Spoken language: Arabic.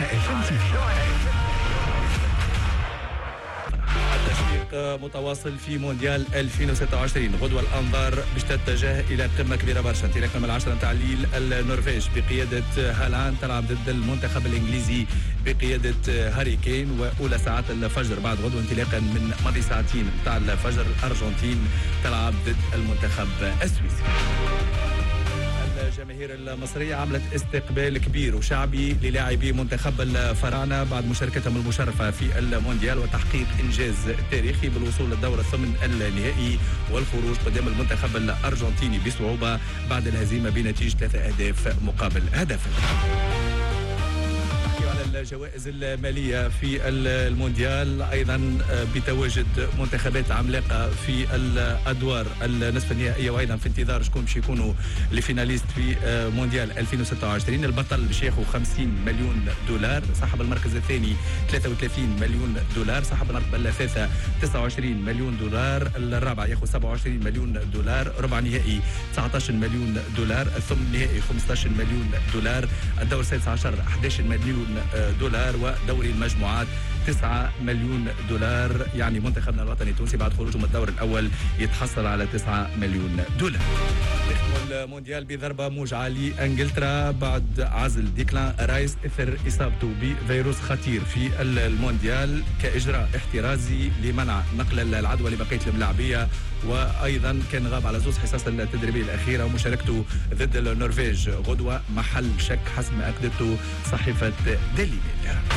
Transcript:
التشويق متواصل في مونديال 2026. غدوة الأنظار باش تتجه إلى قمة كبيرة برشا. انطلاقا من العشرة نتاع الليل النرويج بقيادة هالاند تلعب ضد المنتخب الإنجليزي بقيادة هاري كين، وأولى ساعات الفجر بعد غدوة انطلاقا من ماضي ساعتين نتاع الفجر الأرجنتين تلعب ضد المنتخب السويسري. الجماهير المصرية عملت استقبال كبير وشعبي للاعبي منتخب الفراعنة بعد مشاركتهم المشرفة في المونديال وتحقيق إنجاز تاريخي بالوصول للدور الثمن النهائي والخروج قدام المنتخب الأرجنتيني بصعوبة بعد الهزيمة بنتيجة 3 أهداف مقابل هدف. الجوائز المالية في المونديال أيضا بتواجد منتخبات عملاقة في الأدوار النصف النهائية، وأيضا في انتظار شكون باش يكونوا الفيناليست في مونديال 2026. البطل باش ياخذ 50 مليون دولار، صاحب المركز الثاني 33 مليون دولار، صاحب المرتبة الثالثة 29 مليون دولار، الرابع ياخذ 27 مليون دولار، ربع نهائي 19 مليون دولار، الثمن النهائي 15 مليون دولار، الدور السادس عشر 11 مليون دولار، ودوري المجموعات 9 مليون دولار. يعني منتخبنا الوطني التونسي بعد خروجه من الدور الأول يتحصل على 9 مليون دولار. المونديال بضربة موجعة لإنجلترا بعد عزل ديكلان رايس إثر إصابته بفيروس خطير في المونديال كإجراء احترازي لمنع نقل العدوى لبقية الملاعبية، وأيضا كان غاب على زوز حصص التدريبية الأخيرة، ومشاركته ضد النرويج غدوة محل شك حسب ما أكدته صحيفة ديلي ميل.